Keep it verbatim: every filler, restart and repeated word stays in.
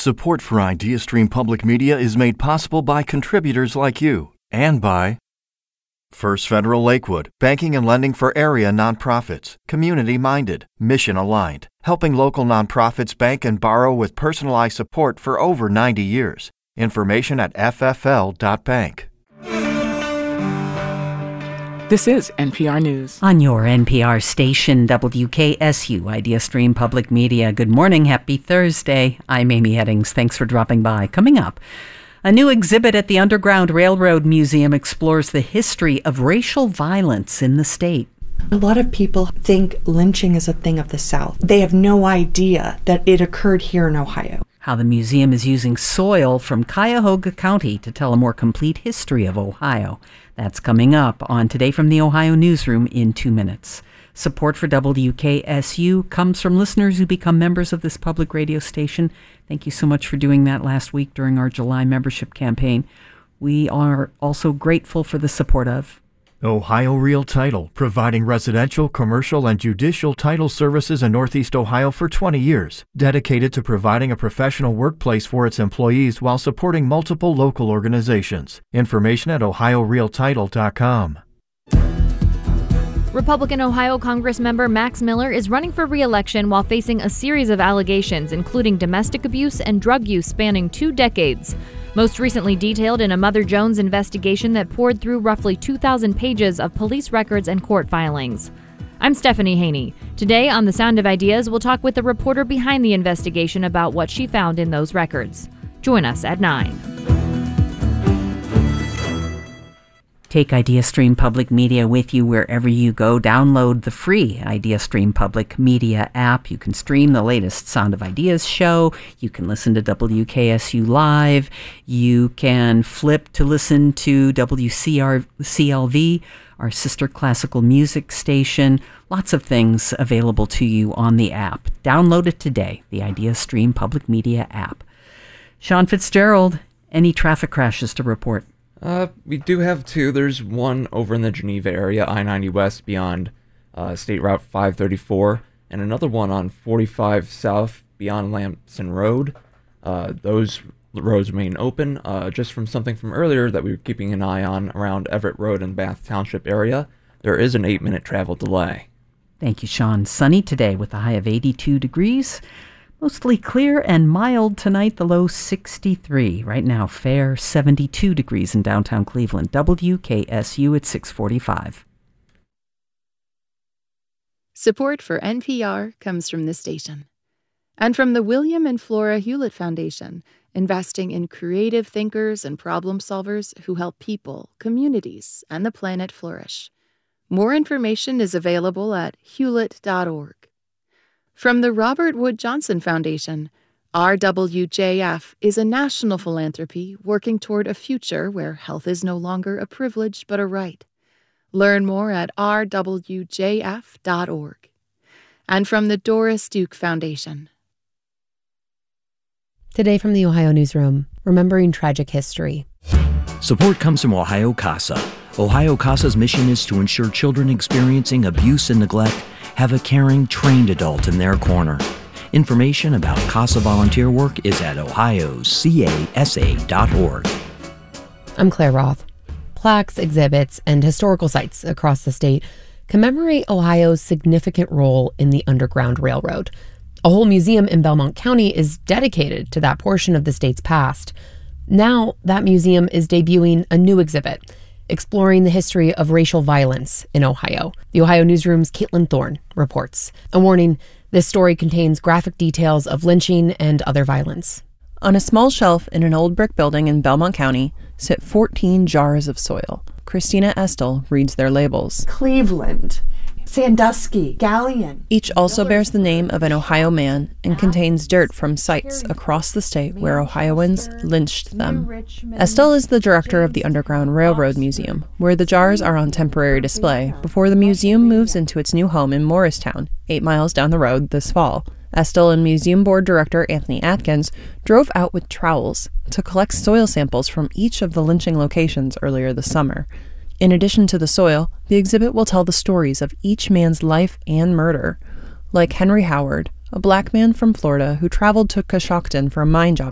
Support for IdeaStream Public Media is made possible by contributors like you and by First Federal Lakewood, banking and lending for area nonprofits, community-minded, mission-aligned, helping local nonprofits bank and borrow with personalized support for over ninety years. Information at f f l dot bank. This is N P R News. On your N P R station, W K S U, IdeaStream Public Media. Good morning. Happy Thursday. I'm Amy Headings. Thanks for dropping by. Coming up, a new exhibit at the Underground Railroad Museum explores the history of racial violence in the state. A lot of people think lynching is a thing of the South. They have no idea that it occurred here in Ohio. How the museum is using soil from Cuyahoga County to tell a more complete history of Ohio. That's coming up on Today from the Ohio Newsroom in two minutes. Support for W K S U comes from listeners who become members of this public radio station. Thank you so much for doing that last week during our July membership campaign. We are also grateful for the support of Ohio Real Title, providing residential, commercial, and judicial title services in Northeast Ohio for twenty years, dedicated to providing a professional workplace for its employees while supporting multiple local organizations. Information at ohio real title dot com. Republican Ohio Congressmember Max Miller is running for re-election while facing a series of allegations, including domestic abuse and drug use spanning two decades. Most recently detailed in a Mother Jones investigation that poured through roughly two thousand pages of police records and court filings. I'm Stephanie Haney. Today on The Sound of Ideas, we'll talk with the reporter behind the investigation about what she found in those records. Join us at nine. Take IdeaStream Public Media with you wherever you go. Download the free IdeaStream Public Media app. You can stream the latest Sound of Ideas show. You can listen to W K S U Live. You can flip to listen to W C R C L V, our sister classical music station. Lots of things available to you on the app. Download it today, the IdeaStream Public Media app. Sean Fitzgerald, any traffic crashes to report? Uh, we do have two. There's one over in the Geneva area, I ninety West beyond uh, State Route five thirty-four, and another one on forty-five South beyond Lamson Road. Uh, those roads remain open. Uh, just from something from earlier that we were keeping an eye on around Everett Road and Bath Township area, there is an eight-minute travel delay. Thank you, Sean. Sunny today with a high of eighty-two degrees. Mostly clear and mild tonight, the low sixty-three. Right now, fair seventy-two degrees in downtown Cleveland. W K S U at six forty-five. Support for N P R comes from this station. And from the William and Flora Hewlett Foundation, investing in creative thinkers and problem solvers who help people, communities, and the planet flourish. More information is available at hewlett dot org. From the Robert Wood Johnson Foundation, R W J F is a national philanthropy working toward a future where health is no longer a privilege but a right. Learn more at r w j f dot org. And from the Doris Duke Foundation. Today from the Ohio Newsroom, remembering tragic history. Support comes from Ohio CASA. Ohio CASA's mission is to ensure children experiencing abuse and neglect have a caring, trained adult in their corner. Information about CASA volunteer work is at ohio c a s a dot org. I'm Claire Roth. Plaques, exhibits, and historical sites across the state commemorate Ohio's significant role in the Underground Railroad. A whole museum in Belmont County is dedicated to that portion of the state's past. Now, that museum is debuting a new exhibit exploring the history of racial violence in Ohio. The Ohio Newsroom's Caitlin Thorne reports. A warning, this story contains graphic details of lynching and other violence. On a small shelf in an old brick building in Belmont County sit fourteen jars of soil. Christina Estel reads their labels. Cleveland, Sandusky, Galleon. Each also bears the name of an Ohio man and contains dirt from sites across the state where Ohioans lynched them. Estelle is the director of the Underground Railroad Museum, where the jars are on temporary display before the museum moves into its new home in Morristown, eight miles down the road this fall. Estelle and Museum Board Director Anthony Atkins drove out with trowels to collect soil samples from each of the lynching locations earlier this summer. In addition to the soil, the exhibit will tell the stories of each man's life and murder, like Henry Howard, a black man from Florida who traveled to Coshocton for a mine job